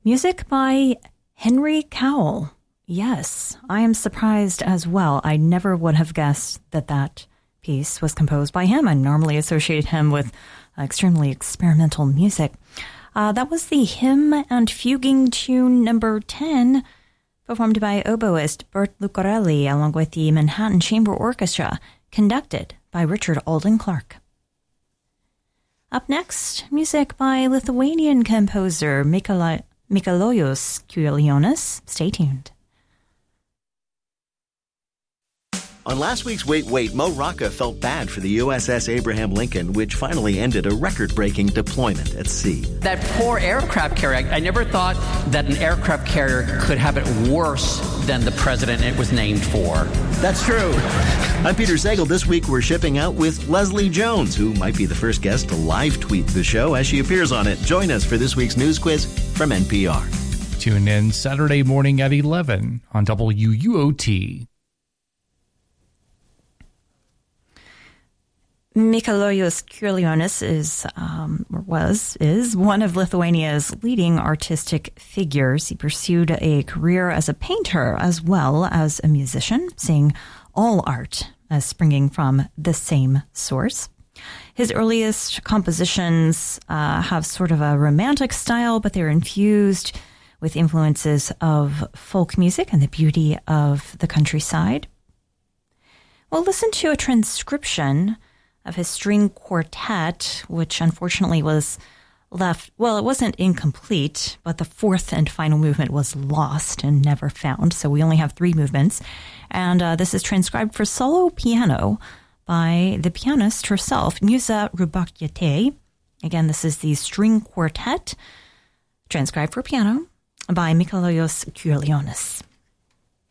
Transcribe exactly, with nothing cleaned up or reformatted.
Music by Henry Cowell. Yes, I am surprised as well. I never would have guessed that that piece was composed by him. I normally associate him with extremely experimental music. Uh, that was the Hymn and Fuguing Tune number ten, performed by oboist Bert Lucarelli along with the Manhattan Chamber Orchestra, conducted by Richard Alden Clark. Up next, music by Lithuanian composer Mikala- Mikalojus Čiurlionis. Stay tuned. On last week's Wait, Wait, Mo Rocca felt bad for the U S S Abraham Lincoln, which finally ended a record-breaking deployment at sea. That poor aircraft carrier, I never thought that an aircraft carrier could have it worse than the president it was named for. That's true. I'm Peter Sagal. This week we're shipping out with Leslie Jones, who might be the first guest to live tweet the show as she appears on it. Join us for this week's news quiz from N P R. Tune in Saturday morning at eleven on W U O T. Mikalojus Čiurlionis is, um, or was, is one of Lithuania's leading artistic figures. He pursued a career as a painter as well as a musician, seeing all art as springing from the same source. His earliest compositions uh, have sort of a romantic style, but they're infused with influences of folk music and the beauty of the countryside. We'll listen to a transcription of his string quartet, which unfortunately was left, well, it wasn't incomplete, but the fourth and final movement was lost and never found. So we only have three movements. And uh, this is transcribed for solo piano by the pianist herself, Musa Rubakyate. Again, this is the string quartet, transcribed for piano by Mikalojus Čiurlionis.